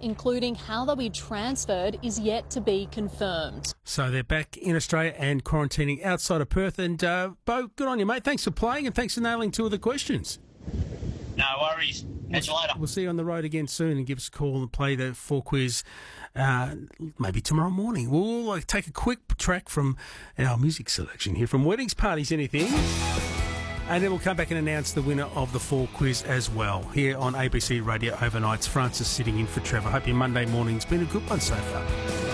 including how they'll be transferred, is yet to be confirmed. So they're back in Australia and quarantining outside of Perth. And, Bo, good on you, mate. Thanks for playing and thanks for nailing 2 of the questions. No worries. Catch you later. We'll see you on the road again soon, and give us a call and play the 4 quiz maybe tomorrow morning. We'll take a quick track from our music selection here from Weddings, Parties, Anything. And then we'll come back and announce the winner of the 4 quiz as well. Here on ABC Radio Overnights, Francis sitting in for Trevor. Hope your Monday morning's been a good one so far.